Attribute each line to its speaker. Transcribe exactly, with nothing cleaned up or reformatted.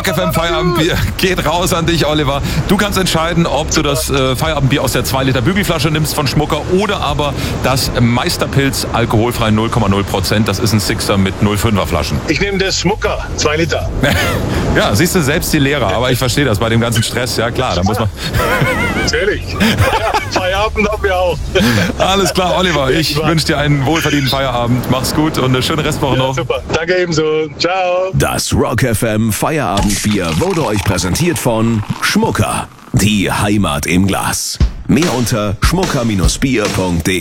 Speaker 1: Rock F M Feierabendbier geht raus an dich, Oliver. Du kannst entscheiden, ob du das äh, Feierabendbier aus der zwei Liter Bügelflasche nimmst von Schmucker oder aber das Meisterpilz alkoholfrei null Komma null Prozent. Das ist ein Sixer mit null Komma fünfer Flaschen.
Speaker 2: Ich nehme das Schmucker, zwei Liter.
Speaker 1: Ja, siehst du, selbst die Lehrer. Aber ich verstehe das bei dem ganzen Stress. Ja klar, da muss man...
Speaker 2: Natürlich. Ja, Feierabend haben wir auch.
Speaker 1: Alles klar, Oliver. Ich wünsche dir einen wohlverdienten Feierabend. Mach's gut und eine schöne Restwoche
Speaker 2: Ja,
Speaker 1: noch.
Speaker 2: super. Danke ebenso. Ciao.
Speaker 3: Das Rock F M Feierabendbier wurde euch präsentiert von Schmucker. Die Heimat im Glas. Mehr unter schmucker Bindestrich bier Punkt de.